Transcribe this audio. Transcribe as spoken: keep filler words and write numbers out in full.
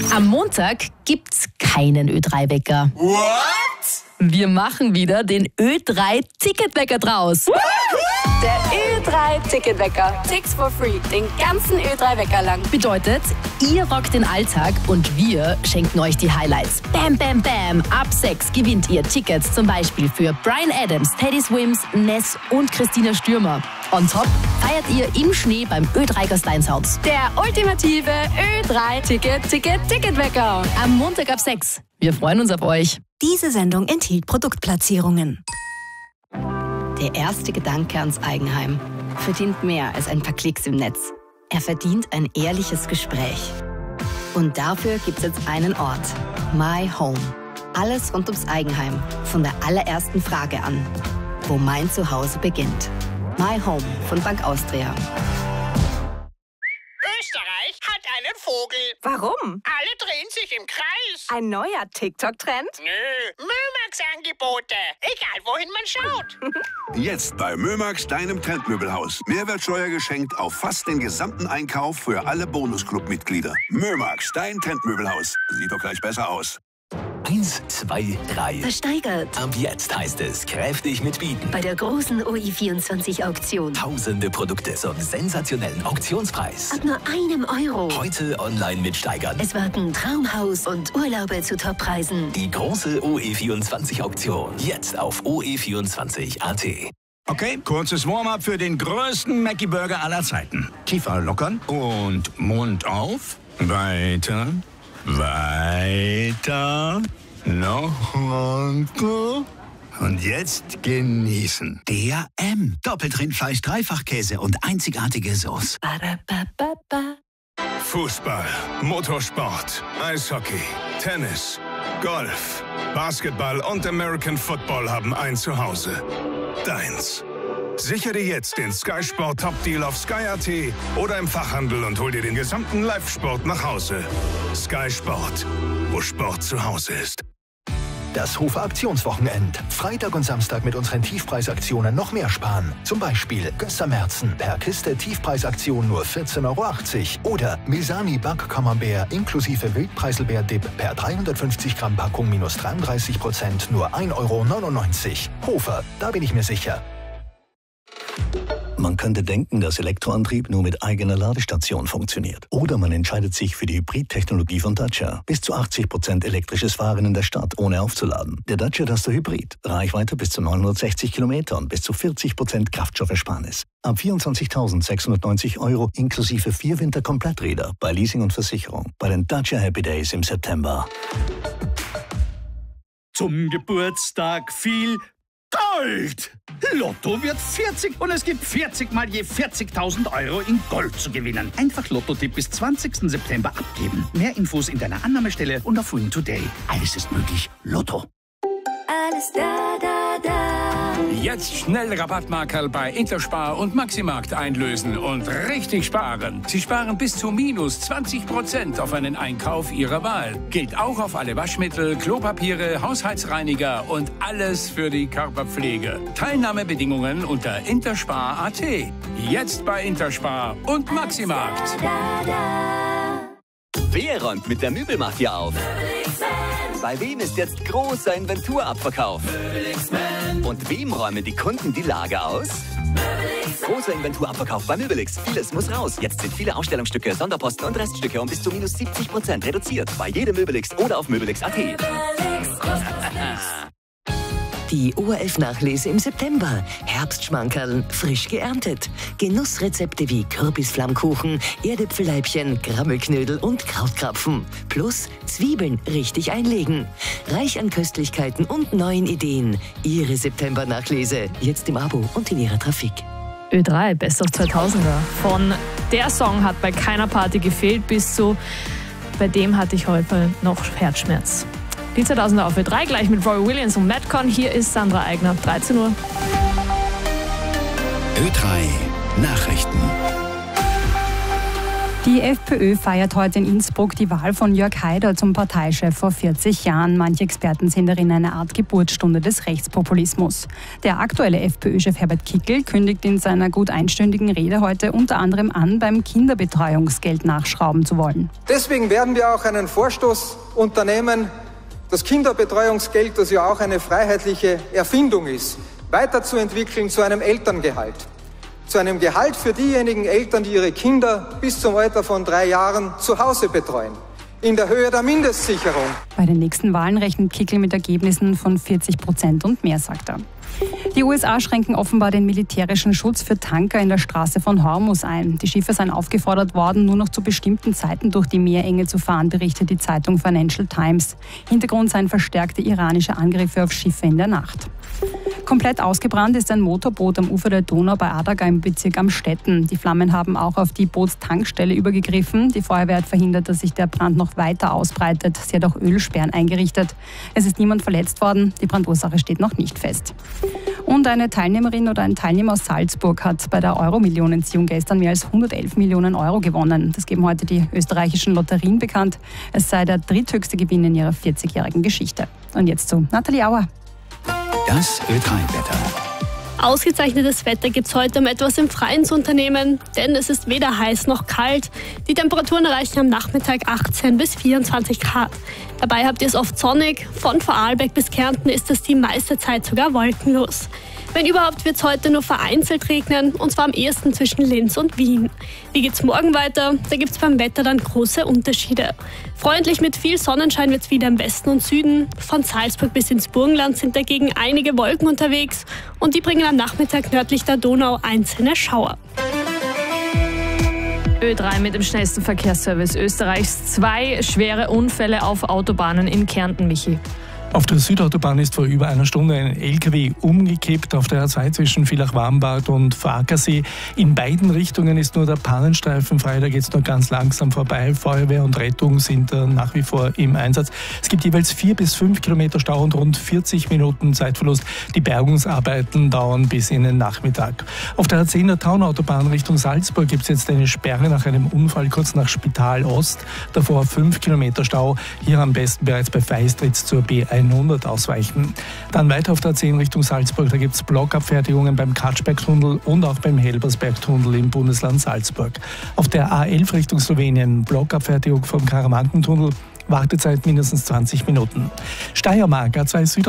Am Montag gibt's keinen Ö drei Wecker. What? Wir machen wieder den Ö drei Ticketwecker draus. Der Ö drei Ticketwecker. Ticks for free. Den ganzen Ö drei Wecker lang. Bedeutet, ihr rockt den Alltag und wir schenken euch die Highlights. Bam, bam, bam. Ab sechs gewinnt ihr Tickets zum Beispiel für Bryan Adams, Teddy Swims, Ness und Christina Stürmer. On top feiert ihr im Schnee beim Ö drei Gastein-Sounds. Der ultimative Ö drei Ticket, Ticket, Ticketwecker. Am Montag ab sechs. Wir freuen uns auf euch. Diese Sendung enthielt Produktplatzierungen. Der erste Gedanke ans Eigenheim verdient mehr als ein paar Klicks im Netz. Er verdient ein ehrliches Gespräch. Und dafür gibt es jetzt einen Ort. My Home. Alles rund ums Eigenheim. Von der allerersten Frage an. Wo mein Zuhause beginnt. My Home von Bank Austria. Österreich hat einen Vogel. Warum? Alle drehen sich im Kreis. Ein neuer TikTok-Trend? Nö, Mömax-Angebote. Egal, wohin man schaut. Jetzt bei Mömax, deinem Trendmöbelhaus. Mehrwertsteuer geschenkt auf fast den gesamten Einkauf für alle Bonusclub-Mitglieder. Mömax, dein Trendmöbelhaus. Sieht doch gleich besser aus. Eins, zwei, drei. Versteigert. Ab jetzt heißt es kräftig mitbieten. Bei der großen O I vierundzwanzig Auktion. Tausende Produkte zum sensationellen Auktionspreis. Ab nur einem Euro. Heute online mitsteigern. Es warten Traumhaus und Urlaube zu Toppreisen. Die große O E vierundzwanzig Auktion. Jetzt auf O E vierundzwanzig Punkt A T. Okay, kurzes Warm-up für den größten Mackie-Burger aller Zeiten. Kiefer lockern und Mund auf. Weiter. Weiter, noch runter und jetzt genießen. D R M. Doppeltrindfleisch, Dreifachkäse und einzigartige Sauce. Fußball, Motorsport, Eishockey, Tennis, Golf, Basketball und American Football haben ein Zuhause. Deins. Sichere jetzt den Sky Sport Top Deal auf Sky Punkt A T oder im Fachhandel und hol dir den gesamten Live-Sport nach Hause. Sky Sport, wo Sport zu Hause ist. Das Hofer Aktionswochenend. Freitag und Samstag mit unseren Tiefpreisaktionen noch mehr sparen. Zum Beispiel Gösser-Merzen per Kiste Tiefpreisaktion nur vierzehn Euro achtzig. Oder Misani Back-Camembert inklusive Wildpreiselbeer-Dip per dreihundertfünfzig Gramm Packung minus dreiunddreißig Prozent nur ein Euro neunundneunzig. Hofer, da bin ich mir sicher. Man könnte denken, dass Elektroantrieb nur mit eigener Ladestation funktioniert. Oder man entscheidet sich für die Hybrid-Technologie von Dacia. Bis zu achtzig Prozent elektrisches Fahren in der Stadt, ohne aufzuladen. Der Dacia Duster Hybrid. Reichweite bis zu neunhundertsechzig Kilometer und bis zu vierzig Prozent Kraftstoffersparnis. Ab vierundzwanzigtausendsechshundertneunzig Euro inklusive vier Winterkompletträder bei Leasing und Versicherung. Bei den Dacia Happy Days im September. Zum Geburtstag viel Gold! Lotto wird vierzig und es gibt vierzig mal je vierzigtausend Euro in Gold zu gewinnen. Einfach Lotto-Tipp bis zwanzigsten September abgeben. Mehr Infos in deiner Annahmestelle und auf Win Today. Alles ist möglich. Lotto. Alles da, da, da. Jetzt schnell Rabattmarkerl bei Interspar und Maximarkt einlösen und richtig sparen. Sie sparen bis zu minus zwanzig Prozent auf einen Einkauf Ihrer Wahl. Gilt auch auf alle Waschmittel, Klopapiere, Haushaltsreiniger und alles für die Körperpflege. Teilnahmebedingungen unter Interspar Punkt A T. Jetzt bei Interspar und Maximarkt. Wer räumt mit der Möbelmafia auf? Bei wem ist jetzt großer Inventurabverkauf? Und wem räumen die Kunden die Lager aus? Großer Inventurabverkauf bei Möbelix. Vieles muss raus. Jetzt sind viele Ausstellungsstücke, Sonderposten und Reststücke um bis zu minus siebzig Prozent reduziert. Bei jedem Möbelix oder auf Möbelix Punkt A T. Die O R F-Nachlese im September. Herbstschmankerln, frisch geerntet. Genussrezepte wie Kürbisflammkuchen, Erdäpfelleibchen, Grammelknödel und Krautkrapfen. Plus Zwiebeln richtig einlegen. Reich an Köstlichkeiten und neuen Ideen. Ihre September-Nachlese. Jetzt im Abo und in Ihrer Trafik. Ö drei, Best of zweitausender. Von der Song hat bei keiner Party gefehlt bis zu bei dem hatte ich heute noch Herzschmerz. Die zweitausender auf Ö drei, gleich mit Roy Williams und Madcon. Hier ist Sandra Eigner, dreizehn Uhr. Ö drei Nachrichten. Die FPÖ feiert heute in Innsbruck die Wahl von Jörg Haider zum Parteichef vor vierzig Jahren. Manche Experten sehen darin eine Art Geburtsstunde des Rechtspopulismus. Der aktuelle FPÖ-Chef Herbert Kickl kündigt in seiner gut einstündigen Rede heute unter anderem an, beim Kinderbetreuungsgeld nachschrauben zu wollen. Deswegen werden wir auch einen Vorstoß unternehmen, das Kinderbetreuungsgeld, das ja auch eine freiheitliche Erfindung ist, weiterzuentwickeln zu einem Elterngehalt. Zu einem Gehalt für diejenigen Eltern, die ihre Kinder bis zum Alter von drei Jahren zu Hause betreuen. In der Höhe der Mindestsicherung. Bei den nächsten Wahlen rechnet Kickl mit Ergebnissen von vierzig Prozent und mehr, sagt er. Die U S A schränken offenbar den militärischen Schutz für Tanker in der Straße von Hormuz ein. Die Schiffe seien aufgefordert worden, nur noch zu bestimmten Zeiten durch die Meerenge zu fahren, berichtet die Zeitung Financial Times. Hintergrund seien verstärkte iranische Angriffe auf Schiffe in der Nacht. Komplett ausgebrannt ist ein Motorboot am Ufer der Donau bei Adaga im Bezirk Amstetten. Die Flammen haben auch auf die Bootstankstelle übergegriffen. Die Feuerwehr hat verhindert, dass sich der Brand noch weiter ausbreitet. Sie hat auch Ölsperren eingerichtet. Es ist niemand verletzt worden. Die Brandursache steht noch nicht fest. Und eine Teilnehmerin oder ein Teilnehmer aus Salzburg hat bei der Euro-Millionenziehung gestern mehr als hundertelf Millionen Euro gewonnen. Das geben heute die österreichischen Lotterien bekannt. Es sei der dritthöchste Gewinn in ihrer vierzigjährigen Geschichte. Und jetzt zu Nathalie Auer. Das Ö drei Wetter. Ausgezeichnetes Wetter gibt es heute, um etwas im Freien zu unternehmen, denn es ist weder heiß noch kalt. Die Temperaturen erreichen am Nachmittag achtzehn bis vierundzwanzig Grad. Dabei habt ihr es oft sonnig. Von Vorarlberg bis Kärnten ist es die meiste Zeit sogar wolkenlos. Wenn überhaupt, wird es heute nur vereinzelt regnen, und zwar am ehesten zwischen Linz und Wien. Wie geht's morgen weiter? Da gibt es beim Wetter dann große Unterschiede. Freundlich mit viel Sonnenschein wird es wieder im Westen und Süden. Von Salzburg bis ins Burgenland sind dagegen einige Wolken unterwegs, und die bringen am Nachmittag nördlich der Donau einzelne Schauer. Ö drei mit dem schnellsten Verkehrsservice Österreichs. Zwei schwere Unfälle auf Autobahnen in Kärnten, Michi. Auf der Südautobahn ist vor über einer Stunde ein L K W umgekippt auf der A zwei zwischen Villach-Warmbad und Farkasee. In beiden Richtungen ist nur der Pannenstreifen frei, da geht es nur ganz langsam vorbei. Feuerwehr und Rettung sind äh, nach wie vor im Einsatz. Es gibt jeweils vier bis fünf Kilometer Stau und rund vierzig Minuten Zeitverlust. Die Bergungsarbeiten dauern bis in den Nachmittag. Auf der A zehn der Taunautobahn Richtung Salzburg gibt es jetzt eine Sperre nach einem Unfall kurz nach Spital Ost. Davor fünf Kilometer Stau. Hier am besten bereits bei Feistritz zur B hundert ausweichen. Dann weiter auf der A zehn Richtung Salzburg, da gibt es Blockabfertigungen beim Katschbergtunnel und auch beim Helbersbergtunnel im Bundesland Salzburg. Auf der A elf Richtung Slowenien, Blockabfertigung vom Karamankentunnel, Wartezeit mindestens zwanzig Minuten. Steiermark, A zwei Süd